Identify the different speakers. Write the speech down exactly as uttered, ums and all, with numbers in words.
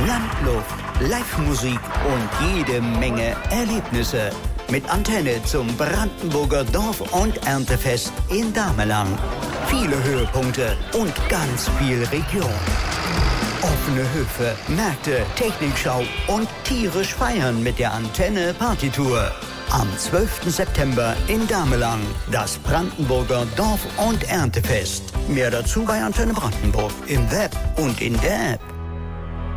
Speaker 1: Landluft, Live-Musik und jede Menge Erlebnisse. Mit Antenne zum Brandenburger Dorf- und Erntefest in Damelang. Viele Höhepunkte und ganz viel Region. Offene Höfe, Märkte, Technikschau und tierisch feiern mit der Antenne Partytour. Am zwölften September in Damelang, das Brandenburger Dorf- und Erntefest. Mehr dazu bei Antenne Brandenburg, im Web und in der App.